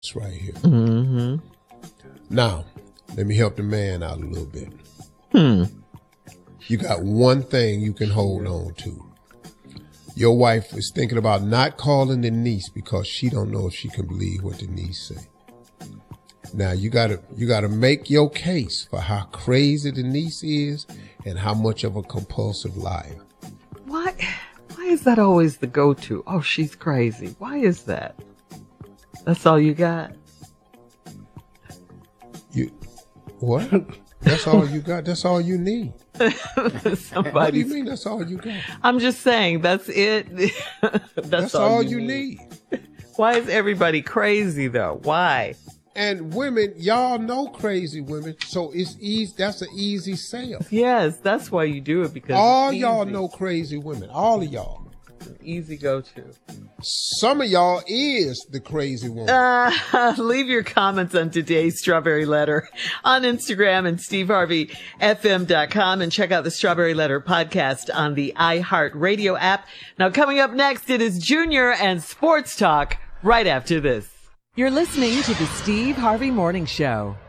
right here. Mm-hmm. Now, let me help the man out a little bit. You got one thing you can hold on to. Your wife is thinking about not calling the niece because she don't know if she can believe what the niece say. Now you gotta make your case for how crazy the niece is and how much of a compulsive liar. Why is that always the go-to? Oh, she's crazy. Why is that? That's all you got? What? That's all you got? That's all you need? What do you mean that's all you got? I'm just saying, that's it. That's all you need. Why is everybody crazy, though? Why? And women, y'all know crazy women, so it's easy. That's an easy sale. Yes, that's why you do it, because all y'all know crazy women. All of y'all. Easy go-to. Some of y'all is the crazy woman. Leave your comments on today's Strawberry Letter on Instagram and SteveHarveyFM.com, and check out the Strawberry Letter podcast on the iHeartRadio app. Now, coming up next, it is Junior and Sports Talk right after this. You're listening to the Steve Harvey Morning Show.